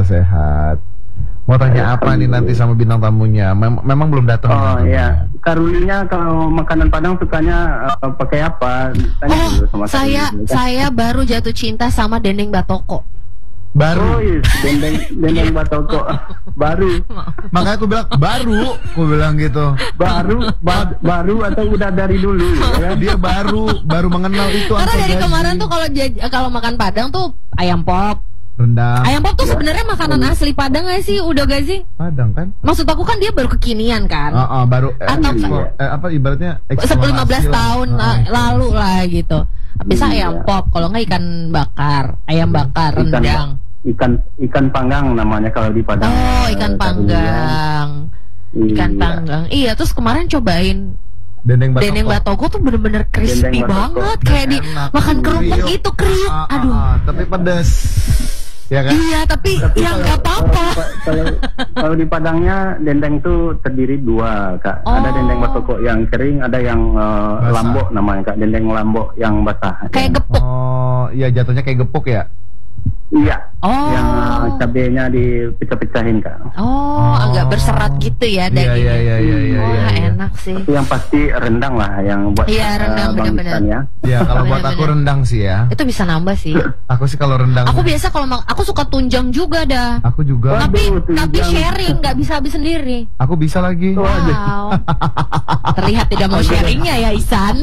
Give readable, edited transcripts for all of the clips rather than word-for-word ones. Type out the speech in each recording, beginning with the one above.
sehat. Mau tanya apa nih nanti sama bintang tamunya? Memang belum datang. Oh iya, Karulinya kalau makanan Padang sukanya pakai apa? Tanya dulu sama saya baru jatuh cinta sama dendeng batoko. Baru. Oh iya, dendeng batoko. Baru. Makanya aku bilang gitu. Baru atau udah dari dulu ya? Dia baru mengenal itu. Karena dari kemarin tuh kalau makan Padang tuh ayam pop, rendang. Ayam pop tuh sebenarnya makanan asli Padang gak sih? Udah gak sih? Padang kan? Maksud aku kan dia baru kekinian kan? Baru atau ibaratnya 15 tahun lalu lah gitu. Bisa ayam pop, kalau nggak ikan bakar, ayam bakar, rendang. Ikan panggang namanya kalau di Padang. Oh, ikan panggang. Ikan panggang. Iya, terus kemarin cobain dendeng batoko tuh bener-bener crispy banget, kayak di makan kerupuk itu kriuk. Aduh. Tapi pedas. Ya kan? Iya, tapi ya nggak apa-apa. Kalau di Padangnya dendeng tuh terdiri dua, Kak. Ada dendeng batoko yang kering, ada yang lambok namanya, Kak. Dendeng lambok yang basah. Kayak gepuk. Oh, iya jatuhnya kayak gepuk ya? Iya. Yang cabenya dipecah-pecahin, Kak. Agak berserat gitu ya dagingnya. Iya. Enak sih. Tapi yang pasti rendang lah yang buat rendang benar-benar. Ya, kalau buat aku rendang sih ya. Itu bisa nambah sih. Aku sih kalau rendang. Aku biasa kalau aku suka tunjang juga dah. Aku juga. Tapi sharing, nggak bisa habis sendiri. Aku bisa lagi. Wow. Terlihat tidak mau sharingnya ya Isan.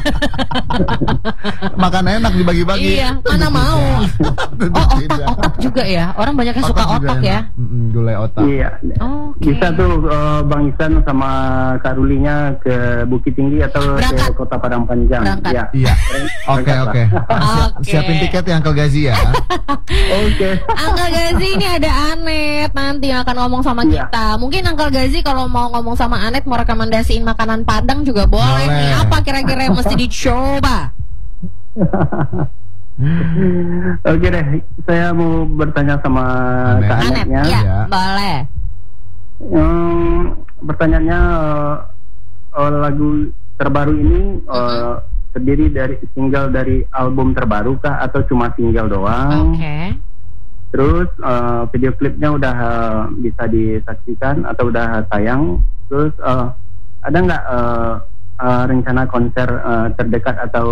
Makan enak dibagi-bagi. Iya, mana mau. Otak juga ya. Orang banyak yang suka otak ya. Gulai otak. Iya. Bisa tuh Bang Isan sama Kak Rulinya ke Bukit Tinggi atau ke Kota Padang Panjang. Iya. Oke. Siapin tiket ya Uncle Gazi ya. Oke. Uncle Gazi ini ada Anet nanti yang akan ngomong sama kita. Mungkin Uncle Gazi kalau mau ngomong sama Anet mau rekomendasiin makanan Padang juga boleh nih. Apa kira-kira yang mesti dicoba? Oke deh, saya mau bertanya sama Kak Anetnya. Ya, boleh. Pertanyaannya lagu terbaru ini terdiri dari single dari album terbaru kah atau cuma single doang? Oke. Terus video klipnya udah bisa disaksikan atau udah tayang? Terus ada nggak rencana konser terdekat atau